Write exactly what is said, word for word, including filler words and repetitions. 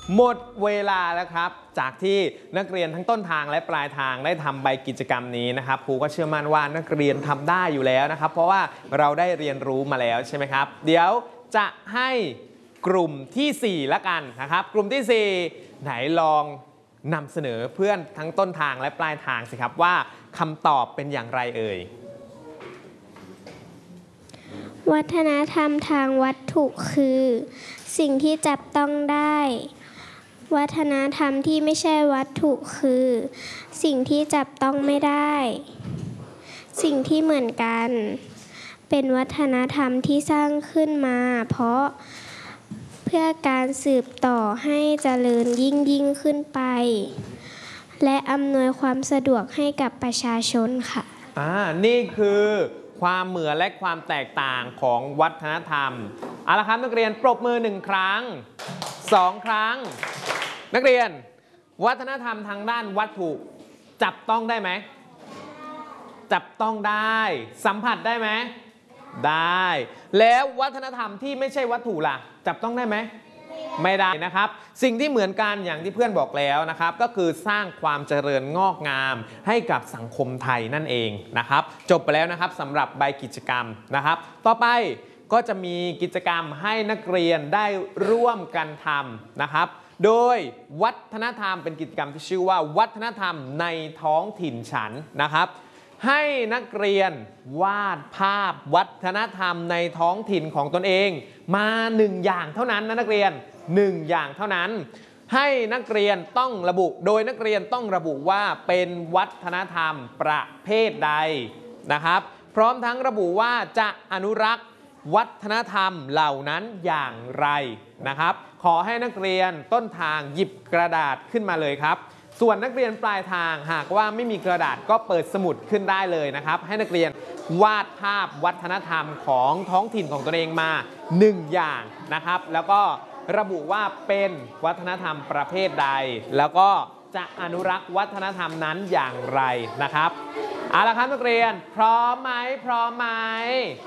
หมดเวลาแล้วครับจากที่นักเรียนทั้งต้นทางและปลายทางได้ทำใบกิจกรรมนี้นะครับครูก็เชื่อมั่นว่านักเรียนทำได้อยู่แล้วนะครับเพราะว่าเราได้เรียนรู้มาแล้วใช่ไหมครับเดี๋ยวจะให้กลุ่มที่สี่ละกันนะครับกลุ่มที่สี่ไหนลองนำเสนอเพื่อนทั้งต้นทางและปลายทางสิครับว่าคำตอบเป็นอย่างไรเอ่ยวัฒนธรรมทางวัตถุคือสิ่งที่จับต้องได้วัฒนธรรมที่ไม่ใช่วัตถุคือสิ่งที่จับต้องไม่ได้สิ่งที่เหมือนกันเป็นวัฒนธรรมที่สร้างขึ้นมาเพราะเพื่อการสืบต่อให้เจริญยิ่งยิ่งขึ้นไปและอำนวยความสะดวกให้กับประชาชนค่ะอ่านี่คือความเหมือนและความแตกต่างของวัฒนธรรมเอาละครับนักเรียนปรบมือหนึ่งครั้งสองครั้งนักเรียนวัฒนธรรมทางด้านวัตถุจับต้องได้ไหมจับต้องได้สัมผัสได้ไหมได้แล้ววัฒนธรรมที่ไม่ใช่วัตถุล่ะจับต้องได้ไหมไม่ได้นะครับสิ่งที่เหมือนกันอย่างที่เพื่อนบอกแล้วนะครับก็คือสร้างความเจริญงอกงามให้กับสังคมไทยนั่นเองนะครับจบไปแล้วนะครับสำหรับใบกิจกรรมนะครับต่อไปก็จะมีกิจกรรมให้นักเรียนได้ร่วมกันทำนะครับโดยวัฒนธรรมเป็นกิจกรรมที่ชื่อว่าวัฒนธรรมในท้องถิ่นฉันนะครับให้นักเรียนวาดภาพวัฒนธรรมในท้องถิ่นของตนเองมาหนึ่งอย่างเท่านั้นนะนักเรียนหนึ่งอย่างเท่านั้นให้นักเรียนต้องระบุโดยนักเรียนต้องระบุว่าเป็นวัฒนธรรมประเภทใดนะครับพร้อมทั้งระบุว่าจะอนุรักษ์วัฒนธรรมเหล่านั้นอย่างไรนะครับขอให้นักเรียนต้นทางหยิบกระดาษขึ้นมาเลยครับส่วนนักเรียนปลายทางหากว่าไม่มีกระดาษก็เปิดสมุดขึ้นได้เลยนะครับให้นักเรียนวาดภาพวัฒนธรรมของท้องถิ่นของตนเองมาหนึ่งอย่างนะครับแล้วก็ระบุว่าเป็นวัฒนธรรมประเภทใดแล้วก็จะอนุรักษ์วัฒนธรรมนั้นอย่างไรนะครับเอาละครับนักเรียนพร้อมไหมพร้อมไหม